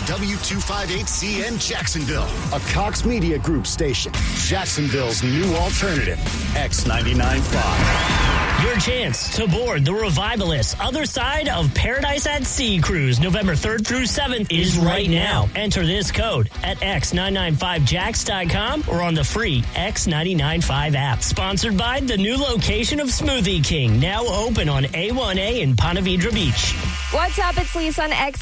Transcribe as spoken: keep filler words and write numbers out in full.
W two fifty-eight C N Jacksonville, a Cox Media Group station. Jacksonville's new alternative, X ninety-nine point five. Your chance to board the Revivalist Other Side of Paradise at Sea cruise November third through seventh is right now. Enter this code at x nine nine five jacks dot com or on the free X ninety-nine point five app. Sponsored by the new location of Smoothie King, now open on A one A in Ponte Vedra Beach. What's up? It's Lisa on X